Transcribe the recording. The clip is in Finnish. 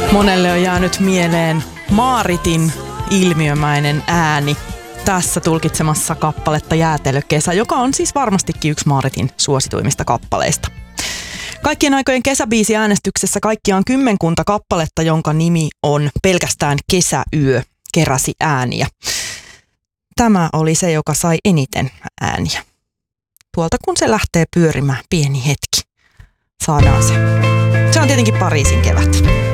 Monelle on jäänyt mieleen Maaritin ilmiömäinen ääni tässä tulkitsemassa kappaletta Jäätelökesä, joka on siis varmastikin yksi Maaritin suosituimmista kappaleista. Kaikkien aikojen kesäbiisiäänestyksessä kaikkiaan 10 kappaletta, jonka nimi on pelkästään Kesäyö, keräsi ääniä. Tämä oli se, joka sai eniten ääniä. Tuolta kun se lähtee pyörimään pieni hetki, saadaan se. Se on tietenkin Pariisin kevät.